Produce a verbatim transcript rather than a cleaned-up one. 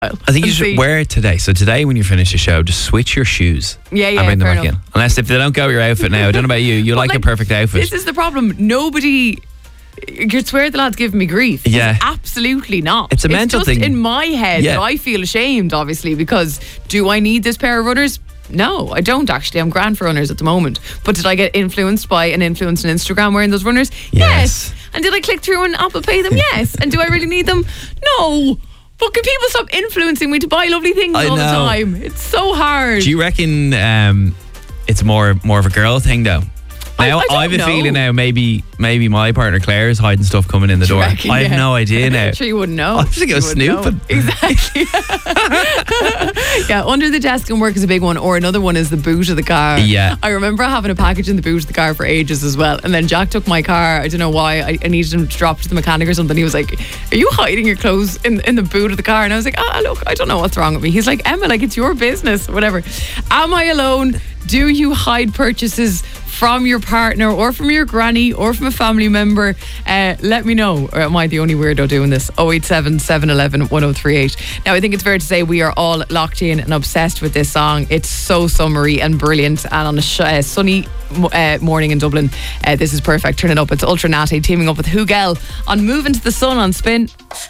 I think you should wear it today. So today when you finish the show, just switch your shoes. Yeah, yeah, and bring them fair back enough. in. Unless if they don't go with your outfit now. I don't know about you. You like, like, a perfect outfit. This is the problem. Nobody... You'd swear the lad's giving me grief. Yeah. It's absolutely not. It's a mental it's just thing. in my head Yeah. that I feel ashamed, obviously, because do I need this pair of runners? No, I don't actually. I'm grand for runners at the moment. But did I get influenced by an influencer on Instagram wearing those runners? Yes. Yes. And did I click through and Apple Pay them? Yes. And do I really need them? No. But can people stop influencing me to buy lovely things I all the know. time? It's so hard. Do you reckon um, it's more more of a girl thing though? Now, I, I, don't I have a know. feeling now maybe maybe my partner Claire is hiding stuff coming in the Do you door. reckon, I have yeah. no idea now. Sure, you wouldn't know. I think I was You wouldn't know. snooping. Exactly. Yeah, under the desk and work is a big one, or another one is the boot of the car. Yeah. I remember having a package in the boot of the car for ages as well, and then Jack took my car. I don't know why. I, I needed him to drop it to the mechanic or something. He was like, "Are you hiding your clothes in in the boot of the car?" And I was like, "Ah, look, I don't know what's wrong with me." He's like, "Emma, like it's your business, whatever." Am I alone? Do you hide purchases from your partner or from your granny or from a family member? Uh, let me know. Or am I the only weirdo doing this? oh eight seven, seven one one, one oh three eight. Now, I think it's fair to say we are all locked in and obsessed with this song. It's so summery and brilliant. And on a sh- uh, sunny uh, morning in Dublin, uh, this is perfect. Turn it up. It's Ultra Natty teaming up with Hugel on Moving to the Sun on Spin.